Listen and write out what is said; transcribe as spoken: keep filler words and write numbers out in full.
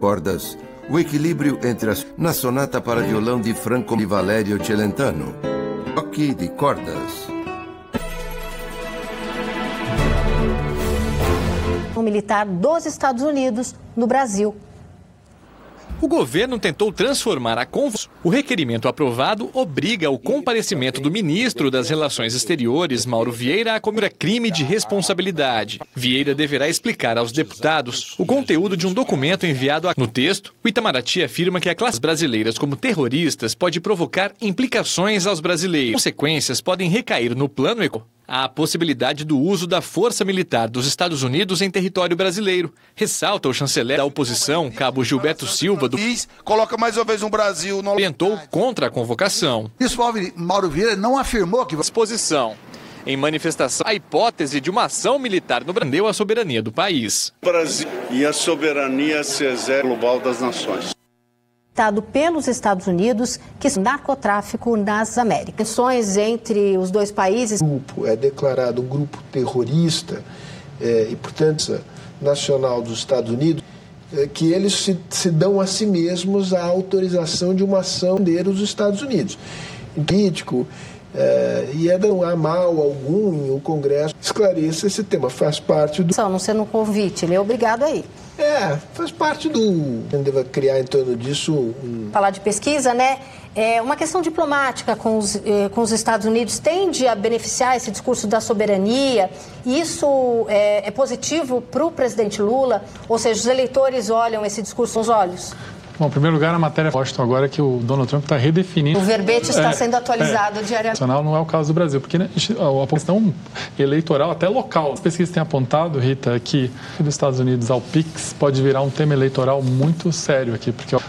cordas, o equilíbrio entre as... Na sonata para violão de Franco e Valerio Celentano. Toque de cordas. Um militar dos Estados Unidos no Brasil. O governo tentou transformar a convocação. O requerimento aprovado obriga o comparecimento do ministro das Relações Exteriores, Mauro Vieira, a cometer crime de responsabilidade. Vieira deverá explicar aos deputados o conteúdo de um documento enviado a... No texto, o Itamaraty afirma que a classe brasileiras como terroristas pode provocar implicações aos brasileiros. Consequências podem recair no plano econômico. Há a possibilidade do uso da força militar dos Estados Unidos em território brasileiro. Ressalta o chanceler da oposição, cabo Gilberto Silva, do... Coloca mais uma vez um Brasil... No... orientou contra a convocação. Isso, Mauro Vieira não afirmou que... Exposição. Em manifestação, a hipótese de uma ação militar no Brasil deu a soberania do país. Brasil e a soberania se exerce global das nações. Pelos Estados Unidos, que é narcotráfico nas Américas. Tensões entre os dois países. O grupo é declarado um grupo terrorista é, e, portanto, nacional dos Estados Unidos, é, que eles se, se dão a si mesmos a autorização de uma ação dos Estados Unidos. Político, é, e é não há mal algum em o Congresso esclareça esse tema, faz parte do... Não sendo um convite, ele é obrigado a ir. É, faz parte do... Deve criar em torno disso... Um... Falar de pesquisa, né? É uma questão diplomática com os, eh, com os Estados Unidos tende a beneficiar esse discurso da soberania. E isso é, é positivo para o presidente Lula? Ou seja, os eleitores olham esse discurso nos olhos? Bom, em primeiro lugar, a matéria Washington agora é que o Donald Trump está redefinindo... O verbete está é, sendo atualizado é, diariamente. Não é o caso do Brasil, porque né, a questão eleitoral, até local. As pesquisas têm apontado, Rita, que dos Estados Unidos ao P I X pode virar um tema eleitoral muito sério aqui, porque